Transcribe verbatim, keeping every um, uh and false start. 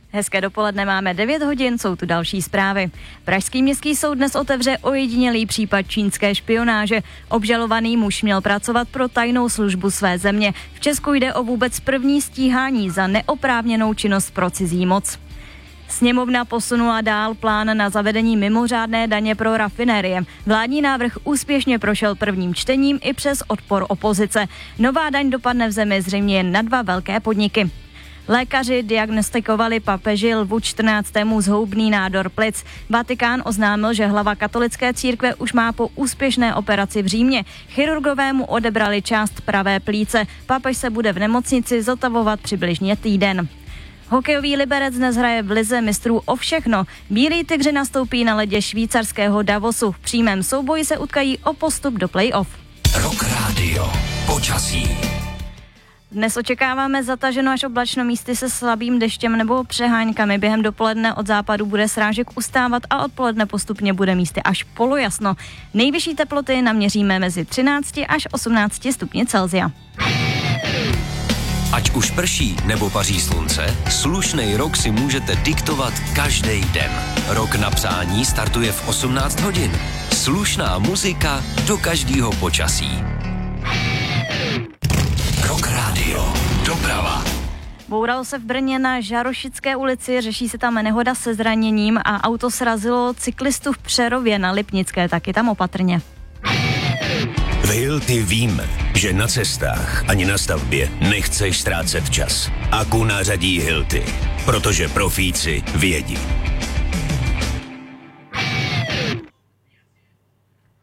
Hezké dopoledne, máme devět hodin, jsou tu další zprávy. Pražský městský soud dnes otevře ojedinělý případ čínské špionáže. Obžalovaný muž měl pracovat pro tajnou službu své země. V Česku jde o vůbec první stíhání za neoprávněnou činnost pro cizí moc. Sněmovna posunula dál plán na zavedení mimořádné daně pro rafinérie. Vládní návrh úspěšně prošel prvním čtením i přes odpor opozice. Nová daň dopadne v zemi zřejmě jen na dva velké podniky. Lékaři diagnostikovali papeži Lvu čtrnáctému zhoubný nádor plic. Vatikán oznámil, že hlava katolické církve už má po úspěšné operaci v Římě. Chirurgové mu odebrali část pravé plíce. Papež se bude v nemocnici zotavovat přibližně týden. Hokejový Liberec dnes hraje v lize mistrů o všechno. Bílí tygři nastoupí na ledě švýcarského Davosu. V přímém souboji se utkají o postup do play-off. Rock Radio. Počasí. Dnes očekáváme zataženo až oblačno, místy se slabým deštěm nebo přeháňkami. Během dopoledne od západu bude srážek ustávat a odpoledne postupně bude místy až polojasno. Nejvyšší teploty naměříme mezi třinácti až osmnácti stupni Celsia. Ať už prší nebo paří slunce, slušnej rok si můžete diktovat každý den. Rok na přání startuje v osmnáct hodin. Slušná muzika do každého počasí. Rock Radio. Doprava. Bouralo se v Brně na Žarošické ulici, řeší se tam nehoda se zraněním a auto srazilo cyklistu v Přerově na Lipnické, taky tam opatrně. V Hilti víme, že na cestách ani na stavbě nechceš ztrácet čas. Akku nářadí Hilti, protože profíci vědí.